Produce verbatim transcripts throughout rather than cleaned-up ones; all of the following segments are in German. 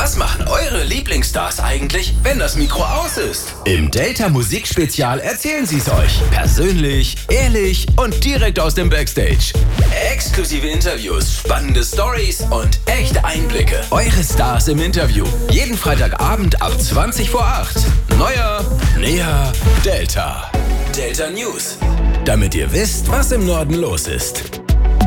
Was machen eure Lieblingsstars eigentlich, wenn das Mikro aus ist? Im Delta Musikspezial erzählen sie es euch. Persönlich, ehrlich und direkt aus dem Backstage. Exklusive Interviews, spannende Stories und echte Einblicke. Eure Stars im Interview. Jeden Freitagabend ab zwanzig vor acht. Neuer, näher, Delta. Delta News. Damit ihr wisst, was im Norden los ist.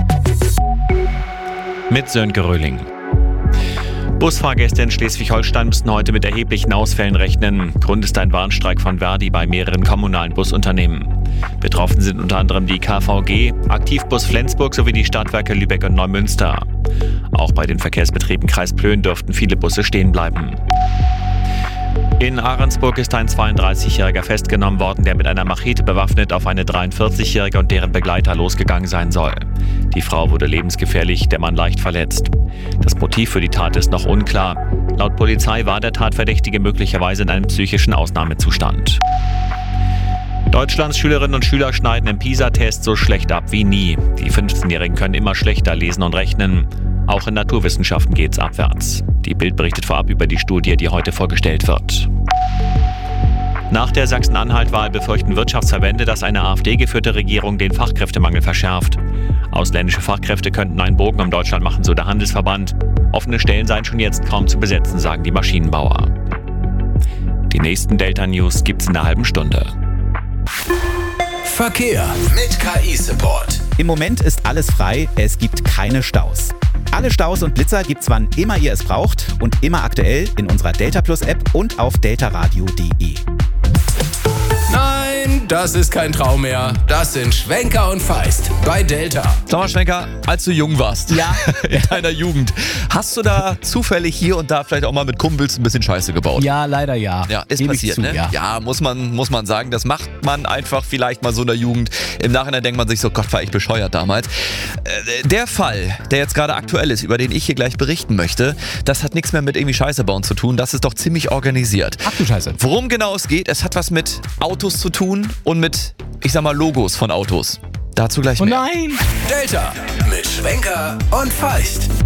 Mit Sönke Röhling. Busfahrgäste in Schleswig-Holstein müssen heute mit erheblichen Ausfällen rechnen. Grund ist ein Warnstreik von Verdi bei mehreren kommunalen Busunternehmen. Betroffen sind unter anderem die K V G, Aktivbus Flensburg sowie die Stadtwerke Lübeck und Neumünster. Auch bei den Verkehrsbetrieben Kreis Plön dürften viele Busse stehen bleiben. In Ahrensburg ist ein zweiunddreißigjähriger festgenommen worden, der mit einer Machete bewaffnet auf eine dreiundvierzigjährige und deren Begleiter losgegangen sein soll. Die Frau wurde lebensgefährlich, der Mann leicht verletzt. Das Motiv für die Tat ist noch unklar. Laut Polizei war der Tatverdächtige möglicherweise in einem psychischen Ausnahmezustand. Deutschlands Schülerinnen und Schüler schneiden im PISA-Test so schlecht ab wie nie. Die fünfzehnjährigen können immer schlechter lesen und rechnen. Auch in Naturwissenschaften geht's abwärts. Die Bild berichtet vorab über die Studie, die heute vorgestellt wird. Nach der Sachsen-Anhalt-Wahl befürchten Wirtschaftsverbände, dass eine AfD-geführte Regierung den Fachkräftemangel verschärft. Ausländische Fachkräfte könnten einen Bogen um Deutschland machen, so der Handelsverband. Offene Stellen seien schon jetzt kaum zu besetzen, sagen die Maschinenbauer. Die nächsten Delta-News gibt's in einer halben Stunde. Verkehr mit K I-Support. Im Moment ist alles frei, es gibt keine Staus. Alle Staus und Blitzer gibt's, wann immer ihr es braucht und immer aktuell in unserer Delta Plus App und auf deltaradio punkt de. Nein, das ist kein Traum mehr. Das sind Schwenker und Feist bei Delta. Sag mal, Schwenker, als du jung warst, Ja. in deiner Jugend, hast du da zufällig hier und da vielleicht auch mal mit Kumpels ein bisschen Scheiße gebaut? Ja, leider ja. Ja, ist Gebe ich passiert, zu, ne? Ja. Ja, muss man, muss man sagen, das macht man einfach vielleicht mal so in der Jugend. Im Nachhinein denkt man sich so, Gott, war ich bescheuert damals. Äh, der Fall, der jetzt gerade aktuell ist, über den ich hier gleich berichten möchte, das hat nichts mehr mit irgendwie Scheiße bauen zu tun, das ist doch ziemlich organisiert. Ach du Scheiße. Worum genau es geht, es hat was mit Autos zu tun und mit, ich sag mal, Logos von Autos. Dazu gleich Oh mehr. nein! Delta mit Schwenker und Feist.